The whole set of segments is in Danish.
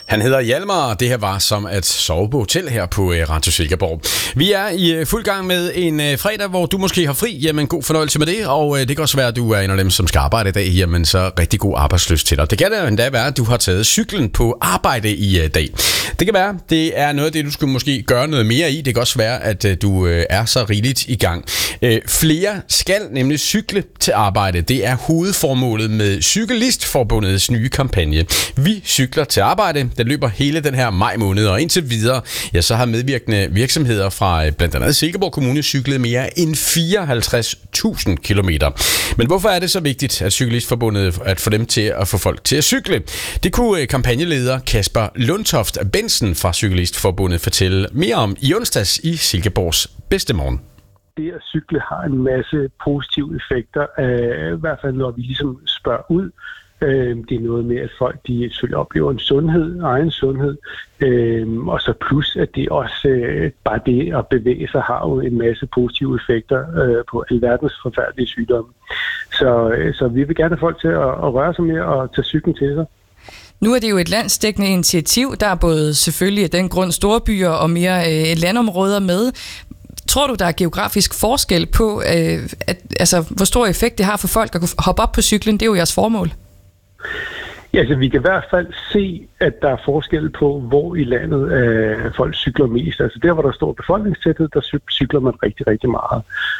Han hedder Hjalmar, og det her var som at sove på hotel her på Radio Silkeborg. Vi er i fuld gang med en fredag, hvor du måske har fri. Jamen, god fornøjelse med det, og det kan også være, at du er en af dem, som skal arbejde i dag. Jamen, så rigtig god arbejdslyst til dig. Det kan da endda være, at du har taget cyklen på arbejde i dag. Det kan være, det er noget af det, du skulle måske gøre noget mere i. Det kan også være, at du er så rigeligt i gang. Flere skal nemlig cykle til arbejde. Det er hovedformålet med Cyklistforbundets nye kampagne. Vi cykler til arbejde. Den løber hele den her maj måned, og indtil videre, ja, så har medvirkende virksomheder fra blandt andet Silkeborg Kommune cyklet mere end 54.000 kilometer. Men hvorfor er det så vigtigt, at Cyklistforbundet at få dem til at få folk til at cykle? Det kunne kampagneleder Kasper Lundtoft Bensen fra Cyklistforbundet fortælle mere om i onsdags i Silkeborgs bedste morgen. Det at cykle har en masse positive effekter, i hvert fald når vi ligesom spørger ud. Det er noget med, at folk de selvfølgelig oplever en sundhed, egen sundhed, og så plus, at det også bare det at bevæge sig har jo en masse positive effekter på alverdens forfærdelige sygdomme. Så vi vil gerne have folk til at røre sig mere og tage cyklen til sig. Nu er det jo et landsdækkende initiativ. Der er både selvfølgelig af den grund store byer og mere landområder med. Tror du, der er geografisk forskel på, hvor stor effekt det har for folk at kunne hoppe op på cyklen? Det er jo jeres formål. Ja, altså vi kan i hvert fald se, at der er forskel på, hvor i landet folk cykler mest. Altså der, hvor der er stor befolkningstæthed, der cykler man rigtig, rigtig meget.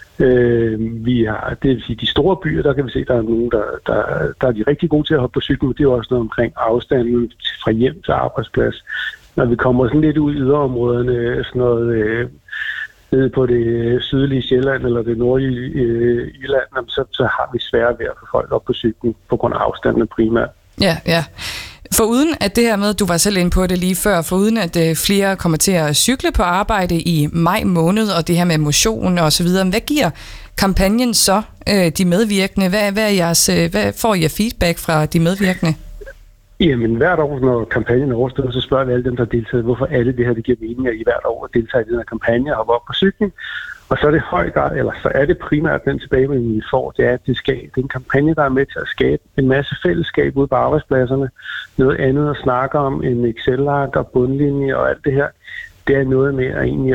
Det vil sige, de store byer, der kan vi se, at der er nogen, der er de rigtig gode til at hoppe på cyklen. Det er jo også noget omkring afstanden fra hjem til arbejdsplads. Når vi kommer sådan lidt ud i yderområderne, sådan noget nede på det sydlige Sjælland eller det nordlige Jylland, så har vi svært ved at få folk op på cyklen på grund af afstandene primært. Ja. Foruden at det her med, du var selv inde på det lige før, foruden at flere kommer til at cykle på arbejde i maj måned, og det her med motion og så videre, hvad giver kampagnen så de medvirkende? Hvad får I af feedback fra de medvirkende? Jamen hvert år, når kampagnen er overstået, så spørger vi alle dem, der har deltaget, hvorfor alle det her det giver mening, at I hvert år deltager i den her kampagne og hopper op på cyklen. Og så er det så er det primært den tilbagemelding, vi får, det er, at det er en kampagne, der er med til at skabe en masse fællesskab ude på arbejdspladserne. Noget andet at snakke om end Excel-ark og bundlinje og alt det her. Det er noget med at egentlig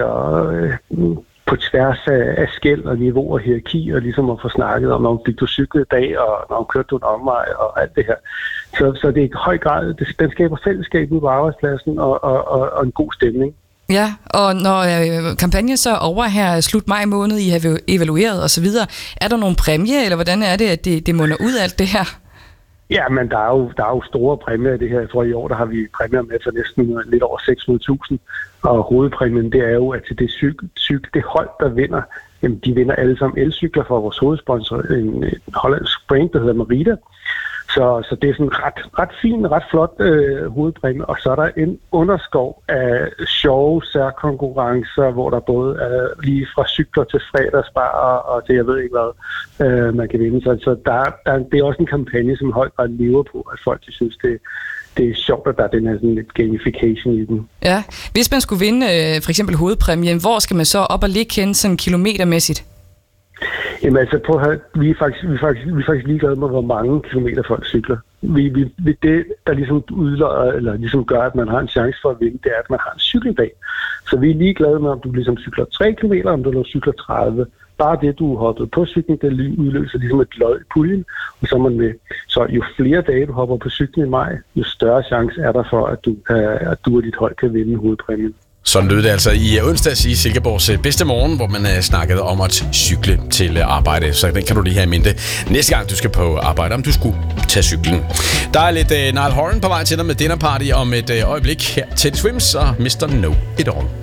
på tværs af skel og niveau og hierarki, og ligesom at få snakket om fik du cyklet i dag, og når kørte du en omvej, og alt det her. Så det er i høj grad, den skaber fællesskab ude på arbejdspladsen, og en god stemning. Ja, og når kampagnen så er over her slut maj måned, I har evalueret osv., er der nogle præmie, eller hvordan er det, at det munder ud af alt det her? Ja, men der er jo store præmier i det her. Jeg tror, i år der har vi præmier med for næsten lidt over 600.000. Og hovedpræmien, det er jo, at det hold, der vinder, jamen, de vinder alle sammen elcykler fra vores hovedsponsor, en hollandsk brand, der hedder Merida. Så det er sådan ret fin, ret flot hovedpræmie. Og så er der en underskov af sjove særkonkurrencer, hvor der både er lige fra cykler til fredagsbar og til jeg ved ikke hvad man kan vinde. Så det er også en kampagne, som i høj grad lever på, at folk synes, det er sjovt, at der er den her sådan lidt gamification i den. Ja, hvis man skulle vinde for eksempel hovedpræmien, hvor skal man så op og ligge hen sådan kilometermæssigt? Jamen altså, vi er faktisk ligeglade med, hvor mange kilometer folk cykler. Det, der ligesom udløjer, eller ligesom gør, at man har en chance for at vinde, det er, at man har en cykeldag. Så vi er ligeglade med, om du ligesom cykler 3 kilometer, om du cykler 30. Bare det, du hoppet på cyklen, det udløser ligesom et lod i puljen, og så er man med. Så jo flere dage, du hopper på cyklen i maj, jo større chance er der for, at du og dit hold kan vinde hovedpræmien. Sådan lød det altså i onsdags i Silkeborgs bedste morgen, hvor man snakkede om at cykle til arbejde. Så den kan du lige have i mente næste gang, du skal på arbejde, om du skulle tage cyklen. Der er lidt Niall Horan på vej til dig med Dinner Party om et øjeblik her til Swims og Mr. Know It All.